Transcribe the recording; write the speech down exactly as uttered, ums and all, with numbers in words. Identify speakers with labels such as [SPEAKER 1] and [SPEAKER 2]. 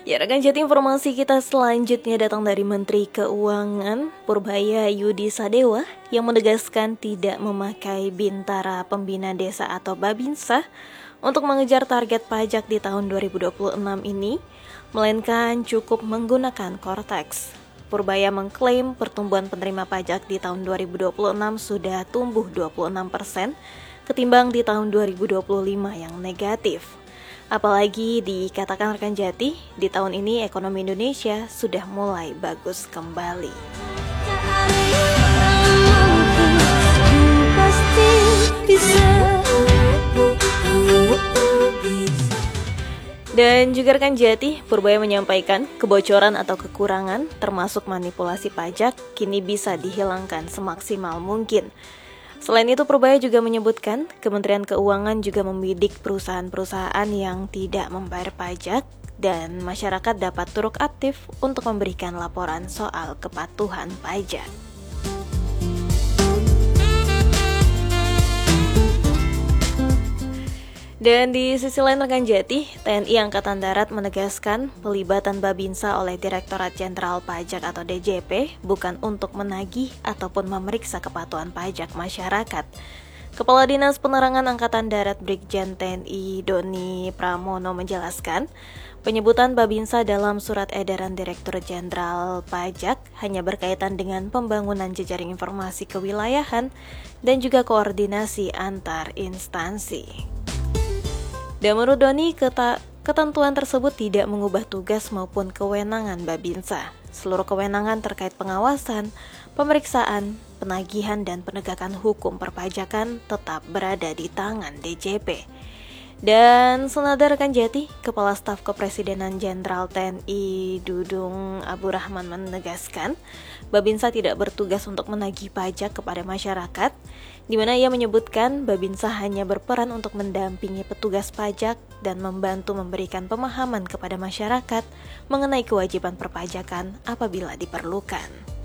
[SPEAKER 1] Ya, rekan Jati, informasi kita selanjutnya datang dari Menteri Keuangan Purbaya Yudi Sadewa yang menegaskan tidak memakai Bintara Pembina Desa atau Babinsa untuk mengejar target pajak di tahun dua ribu dua puluh enam ini, melainkan cukup menggunakan Cortex. Purbaya mengklaim pertumbuhan penerima pajak di tahun dua ribu dua puluh enam sudah tumbuh dua puluh enam persen ketimbang di tahun dua ribu dua puluh lima yang negatif. Apalagi dikatakan rekan Jati, di tahun ini ekonomi Indonesia sudah mulai bagus kembali. Dan juga rekan Jati, Purbaya menyampaikan kebocoran atau kekurangan termasuk manipulasi pajak kini bisa dihilangkan semaksimal mungkin. Selain itu, Purbaya juga menyebutkan Kementerian Keuangan juga membidik perusahaan-perusahaan yang tidak membayar pajak dan masyarakat dapat turut aktif untuk memberikan laporan soal kepatuhan pajak. Dan di sisi lain rekan Jati, T N I Angkatan Darat menegaskan pelibatan Babinsa oleh Direktorat Jenderal Pajak atau D J P bukan untuk menagih ataupun memeriksa kepatuhan pajak masyarakat. Kepala Dinas Penerangan Angkatan Darat Brigjen T N I Doni Pramono menjelaskan, penyebutan Babinsa dalam surat edaran Direktur Jenderal Pajak hanya berkaitan dengan pembangunan jejaring informasi kewilayahan dan juga koordinasi antar instansi. Dan menurut Doni, keta- ketentuan tersebut tidak mengubah tugas maupun kewenangan Babinsa. Seluruh kewenangan terkait pengawasan, pemeriksaan, penagihan, dan penegakan hukum perpajakan tetap berada di tangan D J P. Dan senada rekan Jati, Kepala Staf Kepresidenan Jenderal T N I Dudung Abdurrahman menegaskan, Babinsa tidak bertugas untuk menagih pajak kepada masyarakat, di mana ia menyebutkan Babinsa hanya berperan untuk mendampingi petugas pajak dan membantu memberikan pemahaman kepada masyarakat mengenai kewajiban perpajakan apabila diperlukan.